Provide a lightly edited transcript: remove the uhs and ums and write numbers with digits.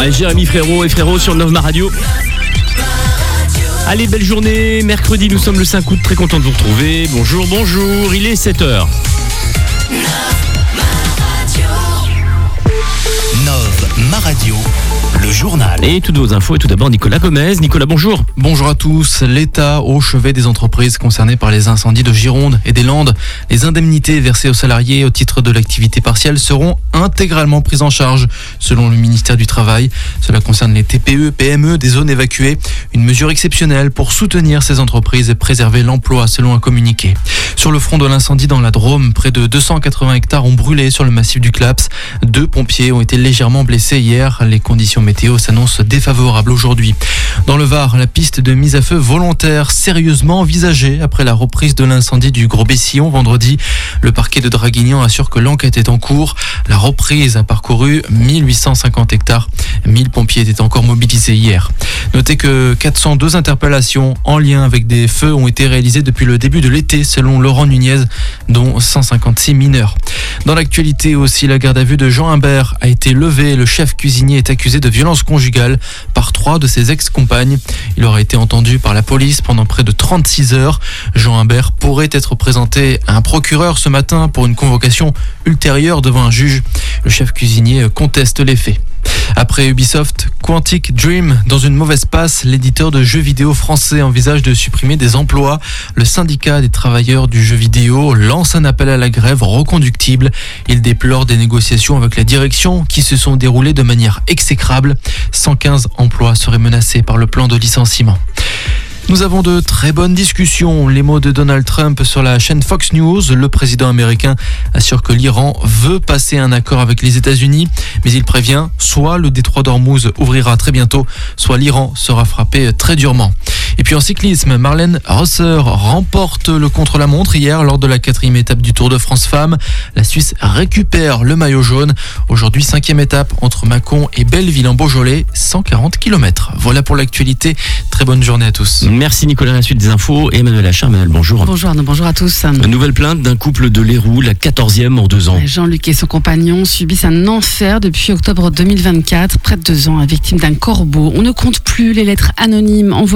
Jérémy Frérot et Frérot sur Nova Radio. Allez, belle journée. Mercredi, nous sommes le 5 août. Très content de vous retrouver. Bonjour, il est 7h. Ma radio, le journal. Et toutes vos infos, et tout d'abord Nicolas Gomez. Nicolas, bonjour. Bonjour à tous. L'État au chevet des entreprises concernées par les incendies de Gironde et des Landes. Les indemnités versées aux salariés au titre de l'activité partielle seront intégralement prises en charge, selon le ministère du Travail. Cela concerne les TPE, PME des zones évacuées. Une mesure exceptionnelle pour soutenir ces entreprises et préserver l'emploi, selon un communiqué. Sur le front de l'incendie dans la Drôme, près de 280 hectares ont brûlé sur le massif du Claps. 2 pompiers ont été légèrement blessés hier. Les conditions météo s'annoncent défavorables aujourd'hui. Dans le Var, la piste de mise à feu volontaire sérieusement envisagée après la reprise de l'incendie du Gros-Bessillon vendredi. Le parquet de Draguignan assure que l'enquête est en cours. La reprise a parcouru 1850 hectares. 1000 pompiers étaient encore mobilisés hier. Notez que 402 interpellations en lien avec des feux ont été réalisées depuis le début de l'été, selon Laurent Nunez, dont 156 mineurs. Dans l'actualité aussi, la garde à vue de Jean Humbert a été levée. Le chef cuisinier est accusé de violence conjugale par 3 de ses ex-compagnes. Il aura été entendu par la police pendant près de 36 heures. Jean Humbert pourrait être présenté à un procureur ce matin pour une convocation ultérieure devant un juge. Le chef cuisinier conteste les faits. Après Ubisoft, Quantic Dream, dans une mauvaise passe, l'éditeur de jeux vidéo français envisage de supprimer des emplois. Le syndicat des travailleurs du jeu vidéo lance un appel à la grève reconductible. Il déplore des négociations avec la direction qui se sont déroulées de manière exécrable. 115 emplois seraient menacés par le plan de licenciement. Nous avons de très bonnes discussions. Les mots de Donald Trump sur la chaîne Fox News. Le président américain assure que l'Iran veut passer un accord avec les États-Unis, mais il prévient, soit le détroit d'Ormuz ouvrira très bientôt, soit l'Iran sera frappé très durement. Et puis en cyclisme, Marlène Rosser remporte le contre-la-montre hier lors de la 4e étape du Tour de France Femmes. La Suisse récupère le maillot jaune. Aujourd'hui, 5e étape entre Mâcon et Belleville en Beaujolais, 140 km. Voilà pour l'actualité. Très bonne journée à tous. Merci Nicolas. La suite des infos. Emmanuel Achard. Emmanuel, bonjour. Bonjour Arnaud, bonjour à tous. Une nouvelle plainte d'un couple de l'Héroux, la 14e en 2 ans. Jean-Luc et son compagnon subissent un enfer depuis octobre 2024. Près de 2 ans, victime d'un corbeau. On ne compte plus les lettres anonymes envoyées